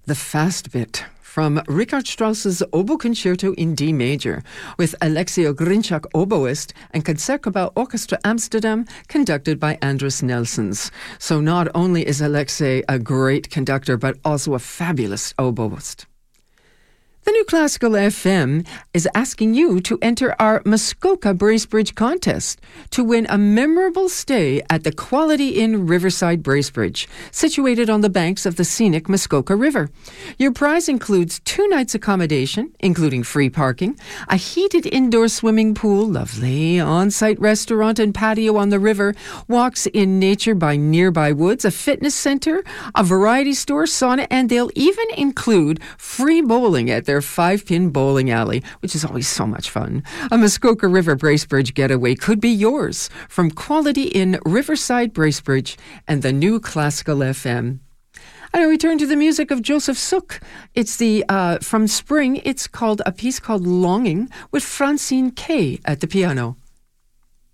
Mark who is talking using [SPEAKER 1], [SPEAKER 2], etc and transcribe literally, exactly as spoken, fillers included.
[SPEAKER 1] The Fast Bit from Richard Strauss's Oboe Concerto in D major with Alexei Grinchak oboist and Concertgebouw Orchestra Amsterdam conducted by Andris Nelsons. So not only is Alexei a great conductor but also a fabulous oboist. The New Classical F M is asking you to enter our Muskoka Bracebridge contest to win a memorable stay at the Quality Inn Riverside Bracebridge, situated on the banks of the scenic Muskoka River. Your prize includes two nights accommodation, including free parking, a heated indoor swimming pool, lovely on-site restaurant and patio on the river, walks in nature by nearby woods, a fitness center, a variety store, sauna, and they'll even include free bowling at their five-pin bowling alley, which is always so much fun. A Muskoka River Bracebridge getaway could be yours from Quality Inn Riverside Bracebridge and the New Classical F M. And I return to the music of Joseph Suk. It's the, uh, from Spring, it's called a piece called Longing with Francine Kay at the piano.